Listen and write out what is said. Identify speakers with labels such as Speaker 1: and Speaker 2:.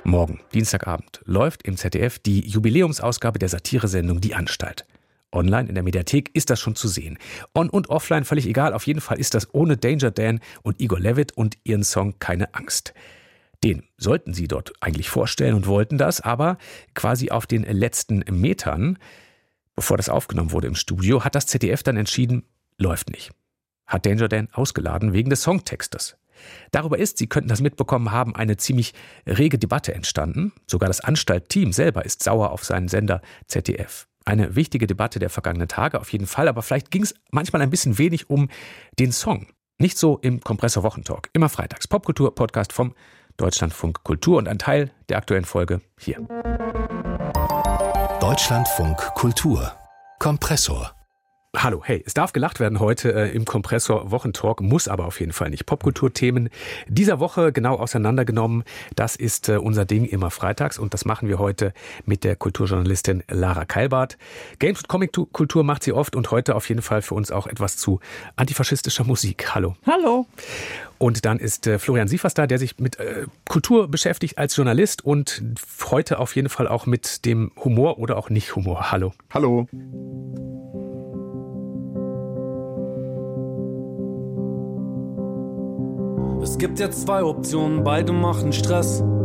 Speaker 1: Morgen, Dienstagabend, läuft im ZDF die Jubiläumsausgabe der Satiresendung Die Anstalt. Online in der Mediathek ist das schon zu sehen. On- und offline völlig egal, auf jeden Fall ist das ohne Danger Dan und Igor Levit und ihren Song Keine Angst. Den sollten sie dort eigentlich vorstellen und wollten das, aber quasi auf den letzten Metern, bevor das aufgenommen wurde im Studio, hat das ZDF dann entschieden, läuft nicht. Hat Danger Dan ausgeladen wegen des Songtextes. Darüber ist, Sie könnten das mitbekommen haben, eine ziemlich rege Debatte entstanden. Sogar das Anstaltteam selber ist sauer auf seinen Sender ZDF. Eine wichtige Debatte der vergangenen Tage auf jeden Fall, aber vielleicht ging es manchmal ein bisschen wenig um den Song. Nicht so im Kompressor Wochentalk. Immer freitags. Popkultur-Podcast vom Deutschlandfunk Kultur und ein Teil der aktuellen Folge hier.
Speaker 2: Deutschlandfunk Kultur. Kompressor.
Speaker 1: Hallo, hey, es darf gelacht werden heute im Kompressor Wochentalk, muss aber auf jeden Fall nicht. Popkulturthemen dieser Woche genau auseinandergenommen, das ist unser Ding immer freitags und das machen wir heute mit der Kulturjournalistin Lara Keilbart. Games- und Comic-Kultur macht sie oft und heute auf jeden Fall für uns auch etwas zu antifaschistischer Musik. Hallo.
Speaker 3: Hallo.
Speaker 1: Und dann ist Florian Sievers da, der sich mit Kultur beschäftigt als Journalist und heute auf jeden Fall auch mit dem Humor oder auch nicht Humor. Hallo.
Speaker 4: Hallo.
Speaker 5: Es gibt jetzt zwei Optionen, beide machen Stress.